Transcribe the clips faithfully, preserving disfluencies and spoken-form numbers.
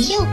佑。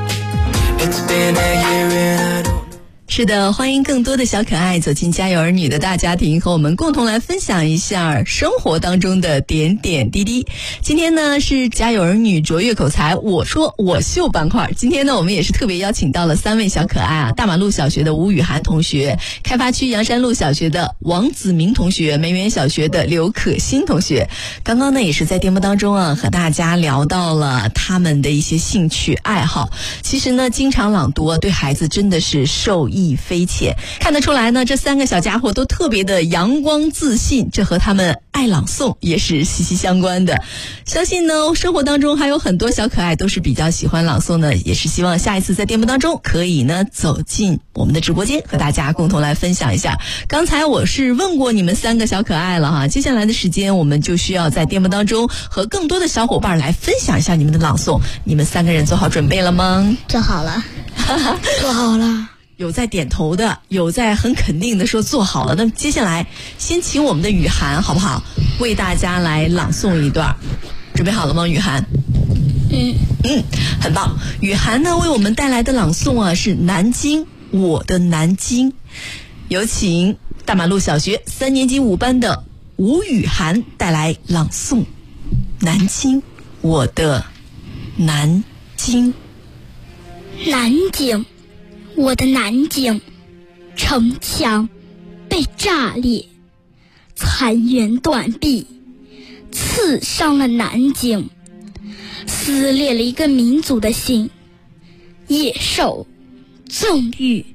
是的，欢迎更多的小可爱走进家有儿女的大家庭，和我们共同来分享一下生活当中的点点滴滴。今天呢是家有儿女卓越口才我说我秀板块，今天呢我们也是特别邀请到了三位小可爱啊，大马路小学的吴雨涵同学，开发区阳山路小学的王子明同学，梅园小学的刘可欣同学。刚刚呢也是在节目当中啊和大家聊到了他们的一些兴趣爱好。其实呢经常朗读啊对孩子真的是受益非浅，看得出来呢这三个小家伙都特别的阳光自信，这和他们爱朗诵也是息息相关的。相信呢生活当中还有很多小可爱都是比较喜欢朗诵的，也是希望下一次在节目当中可以呢走进我们的直播间，和大家共同来分享一下。刚才我是问过你们三个小可爱了哈，接下来的时间我们就需要在节目当中和更多的小伙伴来分享一下你们的朗诵。你们三个人做好准备了吗？ 做好了。做好了。 有在点头的，有在很肯定的说做好了。那么接下来先请我们的雨涵好不好，为大家来朗诵一段。准备好了吗，雨涵？ 嗯嗯，很棒。雨涵呢为我们带来的朗诵啊是南京，我的南京。有请大马路小学三年级五班的吴雨涵带来朗诵南京，我的南京。 南京，我的南京，城墙被炸裂，残垣断壁，刺伤了南京，撕裂了一个民族的心。野兽纵欲，